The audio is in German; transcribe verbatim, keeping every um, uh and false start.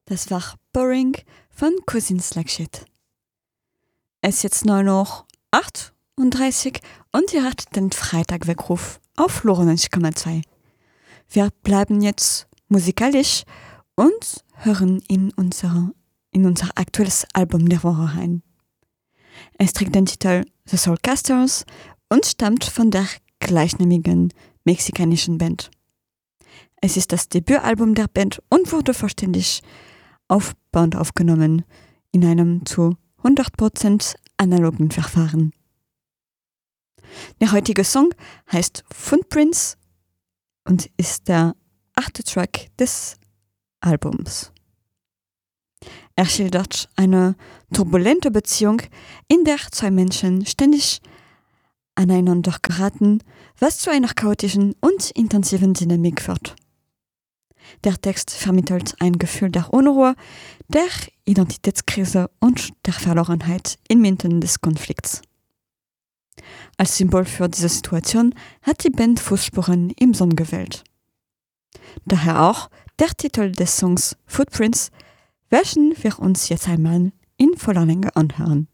Das war Boring von Cousins Like Shit. Es ist jetzt nur noch achtunddreißig und ihr habt den Freitag-Weckruf auf neunundneunzig Komma zwei. Wir bleiben jetzt musikalisch und hören in unser, in unser aktuelles Album der Woche rein. Es trägt den Titel The Soulcasters und stammt von der gleichnamigen mexikanischen Band. Es ist das Debütalbum der Band und wurde vollständig auf Band aufgenommen, in einem zu hundert Prozent analogen Verfahren. Der heutige Song heißt Footprints und ist der achte Track des Albums. Er schildert eine turbulente Beziehung, in der zwei Menschen ständig aneinander geraten, was zu einer chaotischen und intensiven Dynamik führt. Der Text vermittelt ein Gefühl der Unruhe, der Identitätskrise und der Verlorenheit inmitten des Konflikts. Als Symbol für diese Situation hat die Band Fußspuren im Sand gewählt. Daher auch der Titel des Songs Footprints, welchen wir uns jetzt einmal in voller Länge anhören.